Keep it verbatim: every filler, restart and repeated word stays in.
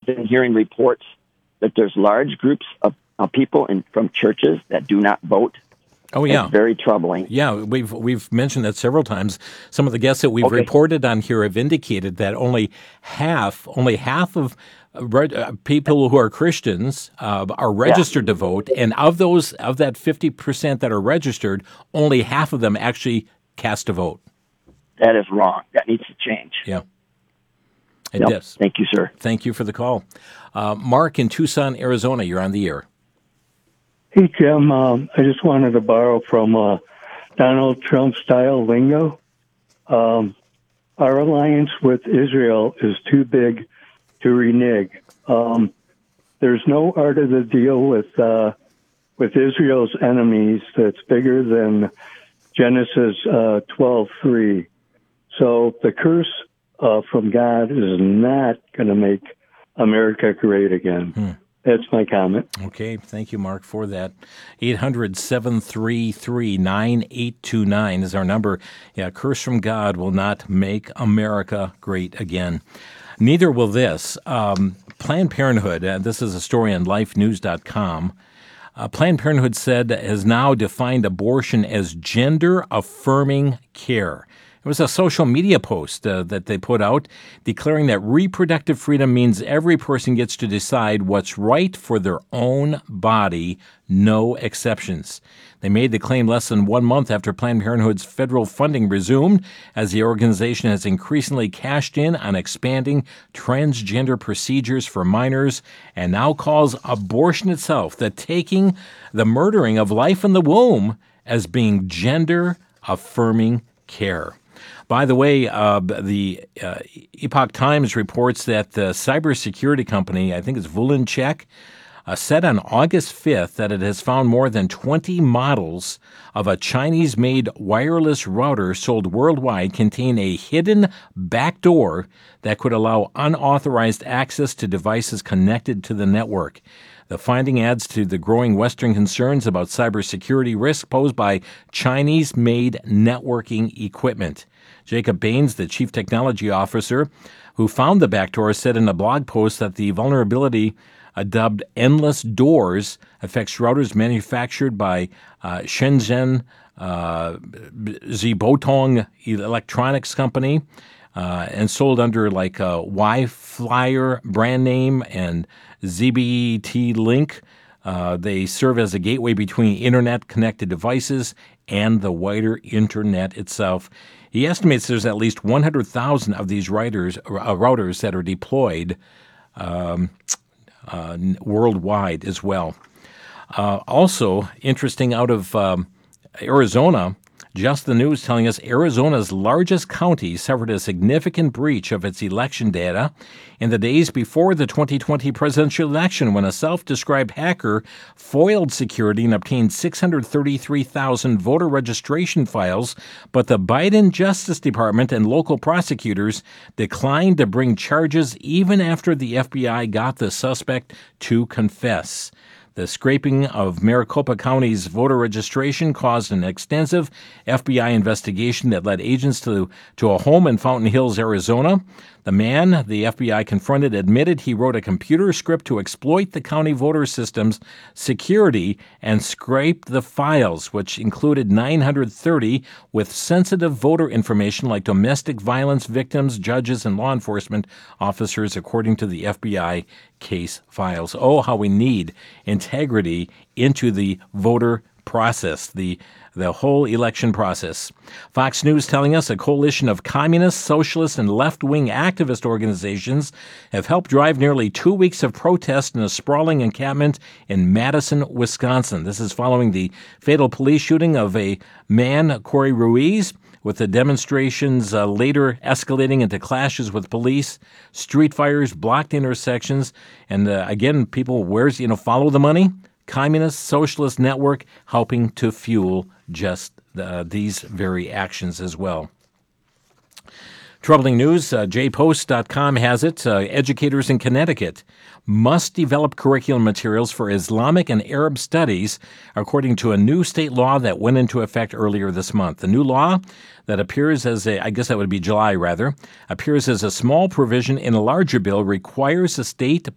been hearing reports that there's large groups of, of people in, from churches that do not vote. Oh, yeah. It's very troubling. Yeah, we've we've mentioned that several times. Some of the guests that we've Okay. reported on here have indicated that only half, only half of uh, reg- uh, people who are Christians uh, are registered to vote, and of those, of that fifty percent that are registered, only half of them actually cast a vote. That is wrong. That needs to change. Yeah. It Yep. does. Thank you, sir. Thank you for the call. Uh, Mark in Tucson, Arizona, you're on the air. Hey, Jim, um, I just wanted to borrow from uh, Donald Trump style lingo. Um, our alliance with Israel is too big to renege. Um, there's no art of the deal with uh, with Israel's enemies that's bigger than Genesis uh, twelve three. So the curse uh, from God is not going to make America great again. Hmm. That's my comment. Okay, thank you, Mark, for that. eight hundred, seven three three, nine eight two nine is our number. Yeah, curse from God will not make America great again. Neither will this. Um, Planned Parenthood, uh, this is a story on life news dot com. Uh, Planned Parenthood said has now defined abortion as gender-affirming care. It was a social media post uh, that they put out declaring that reproductive freedom means every person gets to decide what's right for their own body, no exceptions. They made the claim less than one month after Planned Parenthood's federal funding resumed, as the organization has increasingly cashed in on expanding transgender procedures for minors and now calls abortion itself, the taking, the murdering of life in the womb, as being gender-affirming care. By the way, uh, the uh, Epoch Times reports that the cybersecurity company, I think it's Vulincheck, uh, said on August fifth that it has found more than twenty models of a Chinese-made wireless router sold worldwide contain a hidden backdoor that could allow unauthorized access to devices connected to the network. The finding adds to the growing Western concerns about cybersecurity risks posed by Chinese-made networking equipment. Jacob Baines, the chief technology officer who found the backdoor, said in a blog post that the vulnerability, uh, dubbed Endless Doors, affects routers manufactured by uh, Shenzhen uh, Zibotong Electronics Company uh, and sold under like a Wi-Flyer brand name and Z B T Link. Uh, they serve as a gateway between internet-connected devices and the wider internet itself. He estimates there's at least one hundred thousand of these routers, uh, routers that are deployed um, uh, worldwide as well. Uh, also, interesting out of um, Arizona, Just the News telling us Arizona's largest county suffered a significant breach of its election data in the days before the twenty twenty presidential election when a self-described hacker foiled security and obtained six hundred thirty-three thousand voter registration files, but the Biden Justice Department and local prosecutors declined to bring charges even after the F B I got the suspect to confess. The scraping of Maricopa County's voter registration caused an extensive F B I investigation that led agents to, to a home in Fountain Hills, Arizona. The man the F B I confronted admitted he wrote a computer script to exploit the county voter system's security and scraped the files, which included nine hundred thirty with sensitive voter information like domestic violence victims, judges, and law enforcement officers, according to the F B I case files. Oh, how we need integrity into the voter process, the the whole election process. Fox News telling us a coalition of communist, socialist, and left-wing activist organizations have helped drive nearly two weeks of protest in a sprawling encampment in Madison, Wisconsin. This is following the fatal police shooting of a man, Corey Ruiz, with the demonstrations uh, later escalating into clashes with police, street fires, blocked intersections, and uh, again, people, where's, you know, follow the money? Communist Socialist Network helping to fuel just uh, these very actions as well. Troubling news, uh, j post dot com has it. Uh, educators in Connecticut must develop curriculum materials for Islamic and Arab studies, according to a new state law that went into effect earlier this month. The new law that appears as a, I guess that would be July rather, appears as a small provision in a larger bill, requires the state